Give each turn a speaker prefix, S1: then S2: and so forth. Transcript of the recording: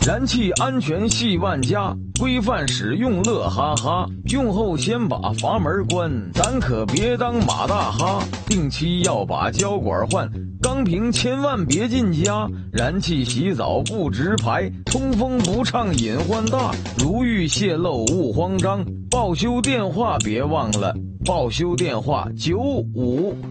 S1: 燃气安全系万家，规范使用乐哈哈。用后先把阀门关，咱可别当马大哈。定期要把胶管换，钢瓶千万别进家。燃气洗澡不直排，通风不畅隐患大。如遇泄漏勿慌张，报修电话别忘了，报修电话95